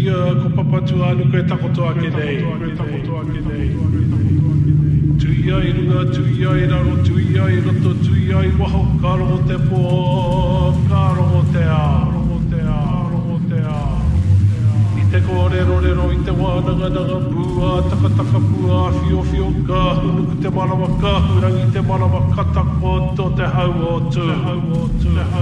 ia ko papatu anu koe takoto ake nei. Tuia I runga, tuia I raro, tuia I roto, tuia I waho, ka rongo te pō, ka rongo te ao. I te kōrero, I te wānanga, pua, taka pua, fio, ka hunuku te marawa, ka hurangi te marawa, ka tako to te hau o tū.